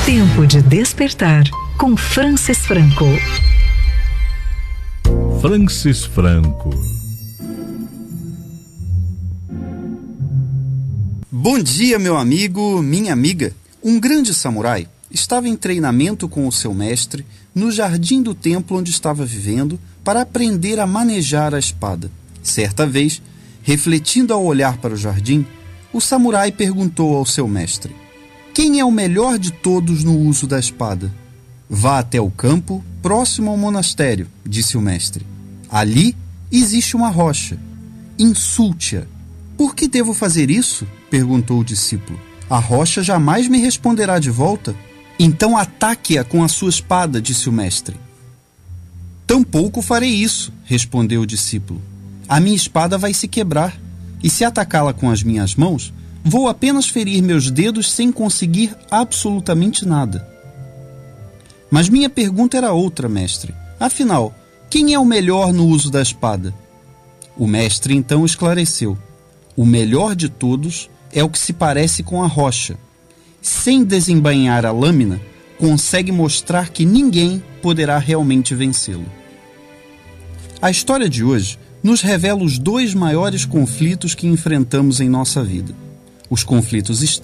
Tempo de despertar com Francis Franco. Francis Franco. Bom dia, meu amigo, minha amiga. Um grande samurai estava em treinamento com o seu mestre no jardim do templo onde estava vivendo para aprender a manejar a espada. Certa vez, refletindo ao olhar para o jardim, o samurai perguntou ao seu mestre: quem é o melhor de todos no uso da espada? Vá até o campo, próximo ao monastério, disse o mestre. Ali existe uma rocha. Insulte-a. Por que devo fazer isso? Perguntou o discípulo. A rocha jamais me responderá de volta. Então ataque-a com a sua espada, disse o mestre. Tampouco farei isso, respondeu o discípulo. A minha espada vai se quebrar, e se atacá-la com as minhas mãos, vou apenas ferir meus dedos sem conseguir absolutamente nada. Mas minha pergunta era outra, mestre. Afinal, quem é o melhor no uso da espada? O mestre então esclareceu. O melhor de todos é o que se parece com a rocha. Sem desembainhar a lâmina, consegue mostrar que ninguém poderá realmente vencê-lo. A história de hoje nos revela os dois maiores conflitos que enfrentamos em nossa vida. Os conflitos